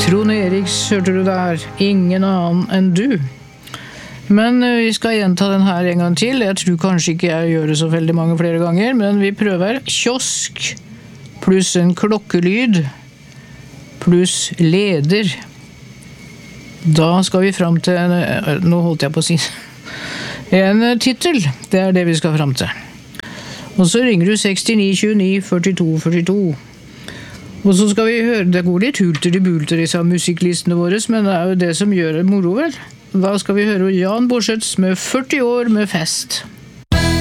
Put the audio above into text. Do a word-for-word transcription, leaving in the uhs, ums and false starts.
Trond Eriks hørte du der, ingen annen enn du. Men vi skal gjenta den her en gang til. Jeg tror kanskje ikke jeg gjør det så veldig mange flere ganger, men vi prøver kiosk pluss en klokkelyd pluss leder. Da skal vi frem til, en, nå holdt jeg på å si, en titel. Det er det vi skal frem til. Og så ringer du sekstini tjueni førtito førtito. Og så skal vi høre, det går litt hulter i bulter i musikklistene våre, men det er jo det som gjør det moro, vel? Da skal vi høre Jan Borsets med førti år med fest.